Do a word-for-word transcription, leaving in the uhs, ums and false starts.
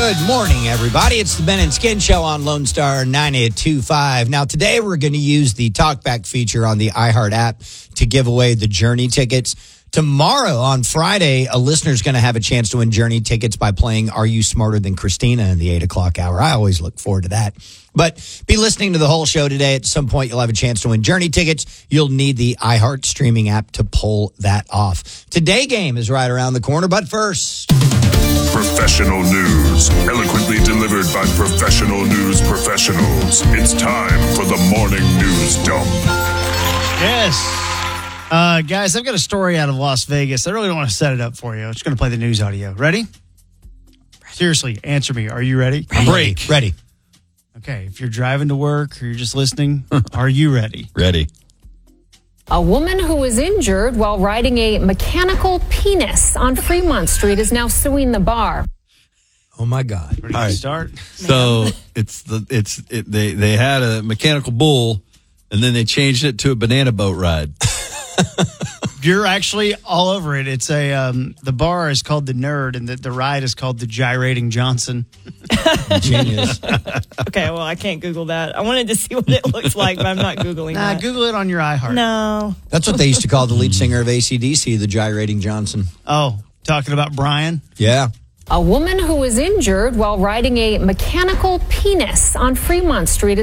Good morning, everybody. It's the Ben and Skin Show on Lone Star ninety-two point five. Now, today we're going to use the talkback feature on the iHeart app to give away the Journey tickets. Tomorrow, on Friday, a listener's going to have a chance to win Journey tickets by playing Are You Smarter Than Christina in the eight o'clock hour. I always look forward to that. But be listening to the whole show today. At some point, you'll have a chance to win Journey tickets. You'll need the iHeart streaming app to pull that off. Today game is right around the corner, but first... Professional news, eloquently delivered by professional news professionals. It's time for the morning news dump. Yes. Uh, guys, I've got a story out of Las Vegas. I really don't want to set it up for you. I'm just going to play the news audio. Ready? Seriously, answer me. Are you ready? ready. Break. Ready. Okay, if you're driving to work or you're just listening, are you ready? Ready. A woman who was injured while riding a mechanical penis on Fremont Street is now suing the bar. Oh, my God. Ready to start? So it's the it's it, they they had a mechanical bull, and then they changed it to a banana boat ride. You're actually all over it. It's a um, the bar is called the Nerd, and the, the ride is called the Gyrating Johnson. Genius. Okay, well, I can't Google that. I wanted to see what it looks like, but I'm not Googling Nah, that. Google it on your iHeart. No. That's what they used to call the lead singer of A C D C, the Gyrating Johnson. Oh, talking about Brian? Yeah. A woman who was injured while riding a mechanical penis on Fremont Street is